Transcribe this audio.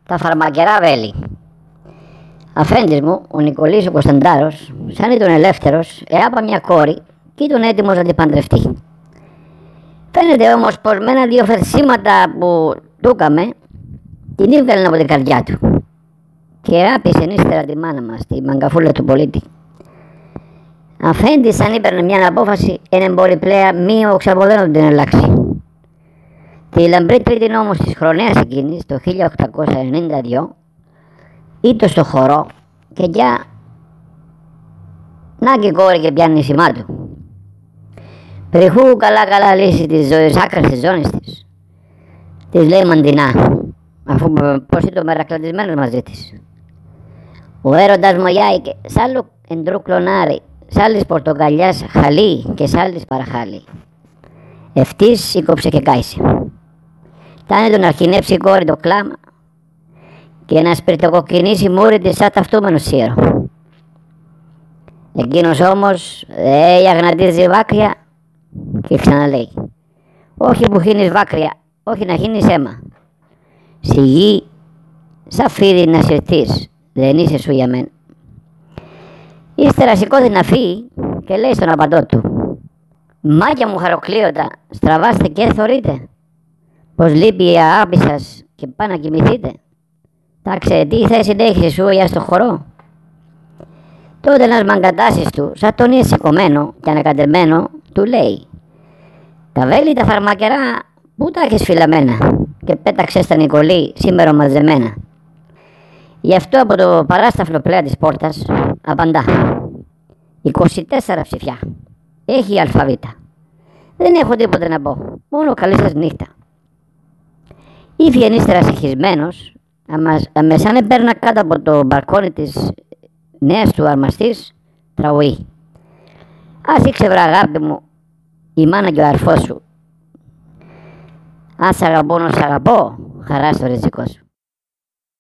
Τα φαρμακερά βέλη. Αφέντης μου, ο Νικολής ο Κωνσταντάρος, σαν ήταν ελεύθερος, εάπα μια κόρη και ήταν έτοιμος να την παντρευτεί. Φαίνεται όμως πως με ένα-δύο φερσίματα που του έκαμε, την έβγαλε από την καρδιά του και άπησε ύστερα τη μάνα μας, τη μαγκαφούλα του πολίτη. Αφέντης, αν έπαιρνε μια απόφαση, δεν μπορεί πλέον μη ο ξαποδένος την αλλάξει. Τη λαμπρή τρίτη όμως της χρονιάς εκείνης, το 1892, ήτο στο χορό και για να και κόρη και πιάνει σημά του. Περιχού καλά λύσει της ζωής άκρας της ζώνης της. Της λέει μαντινά, αφού πως ήταν μερακλατισμένος μαζί της. Ο έρωτας μου γιάηκε, σ' άλλο εντρού κλονάρι, σ' άλλης πορτοκαλιάς χαλί και σ' άλλης παραχάλι. Ευτής σήκωψε και κάησε. Τάνε τον αρχινέψει η κόρη το κλάμα και να σπιρτοκοκκινήσει μούρη της σαν ταυτούμενο σύρο. Εκείνος όμως αγνατίζει βάκρια και ξαναλέει, όχι που χύνεις βάκρια, όχι να χύνεις αίμα. Σιγή, σαν φίδι να συρθείς, δεν είσαι σου για μένα. Ύστερα σηκώθηκε να φύγει και λέει στον απαντό του, μάγια μου χαροκλείωτα, στραβάστε και θωρείτε, πως λείπει η αγάπη σας και πάνε να κοιμηθείτε. Τάξε, τι θέση έχεις σου για στο χορό. Τότε ένας μαγκατάσης του, σαν τον είναι σηκωμένο και ανακατεμένο, του λέει, τα βέλη τα φαρμακερά πού τα έχεις φυλαμένα, και πέταξε στα Νικολή σήμερα μαζεμένα. Γι' αυτό από το παράσταφλο πλέα της πόρτας απαντά, 24 ψηφιά, έχει η αλφαβήτα. Δεν έχω τίποτε να πω, μόνο καλή σας νύχτα. Ήφιεν ύστερα συγχυσμένος, με σαν έπαιρνα κάτω από το μπαλκόνι της νέας του αρμαστής, τραγουεί. Ας ήξε βρε αγάπη μου, η μάνα και ο αρφός σου. Αν σ' αγαπώ να σ' αγαπώ, χαρά στο ριζικό σου.